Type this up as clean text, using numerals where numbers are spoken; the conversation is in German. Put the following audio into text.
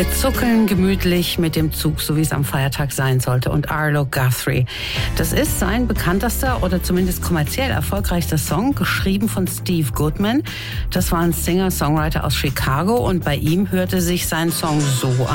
Wir zuckeln gemütlich mit dem Zug, so wie es am Feiertag sein sollte. Und Arlo Guthrie. Das ist sein bekanntester oder zumindest kommerziell erfolgreichster Song, geschrieben von Steve Goodman. Das war ein Singer-Songwriter aus Chicago und bei ihm hörte sich sein Song so an.